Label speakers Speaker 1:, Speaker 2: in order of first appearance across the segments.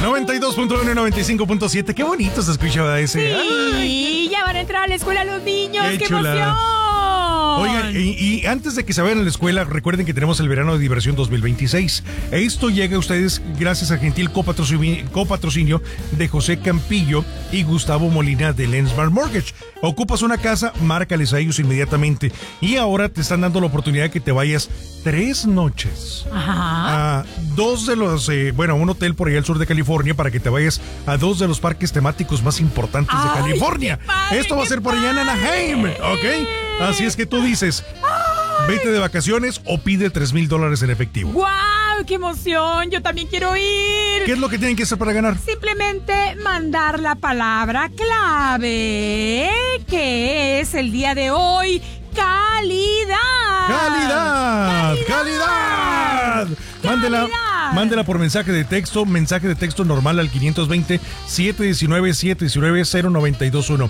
Speaker 1: 92.1 y 95.7. Qué bonito se escuchaba ese.
Speaker 2: Sí, ya van a entrar a la escuela los niños. ¡Qué
Speaker 1: chulada.
Speaker 2: emoción!
Speaker 1: Oigan, y antes de que se vayan a la escuela, recuerden que tenemos el verano de diversión 2026. Esto llega a ustedes gracias a gentil copatrocinio de José Campillo y Gustavo Molina de Lensmar Mortgage. Ocupas una casa, márcales a ellos inmediatamente. Y ahora te están dando la oportunidad de que te vayas 3 noches a 2 de los, un hotel por allá al sur de California, para que te vayas a 2 de los parques temáticos más importantes de California.
Speaker 2: Padre,
Speaker 1: esto va a ser por allá en Anaheim, ¿ok? Así es que tú dices, vete de vacaciones o pide $3,000 en efectivo.
Speaker 2: ¡Guau! ¡Qué emoción! Yo también quiero ir.
Speaker 1: ¿Qué es lo que tienen que hacer para ganar?
Speaker 2: Simplemente mandar la palabra clave, que es el día de hoy, calidad.
Speaker 1: ¡Calidad! Mándela por mensaje de texto normal al 520-719-719-0921.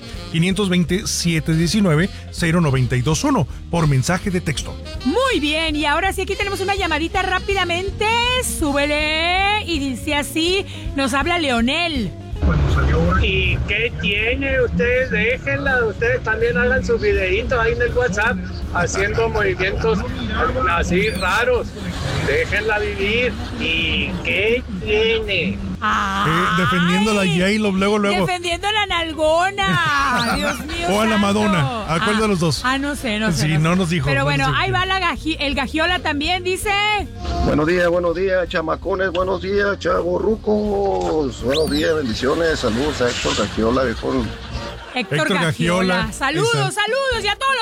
Speaker 1: 520-719-0921 por mensaje de texto.
Speaker 2: Muy bien, y ahora sí, aquí tenemos una llamadita rápidamente. Súbele, y dice así, nos habla Leonel.
Speaker 3: ¿Y qué tiene? Ustedes déjenla, ustedes también hagan sus videitos ahí en el WhatsApp haciendo movimientos así raros. Déjenla vivir. ¿Y qué tiene?
Speaker 1: Defendiendo a la J-Lo, luego.
Speaker 2: Defendiendo a la nalgona. Dios mío.
Speaker 1: O a la
Speaker 2: santo.
Speaker 1: Madonna. ¿A cuál de los dos?
Speaker 2: No sé.
Speaker 1: Sí, no nos dijo.
Speaker 2: Pero bueno,
Speaker 1: no
Speaker 2: ahí va el Gagiola también, dice.
Speaker 4: Buenos días, chamacones. Buenos días, chavorrucos. Buenos días, bendiciones. Saludos a Héctor Gagiola, viejo.
Speaker 2: Héctor Gagiola. Saludos y a todos los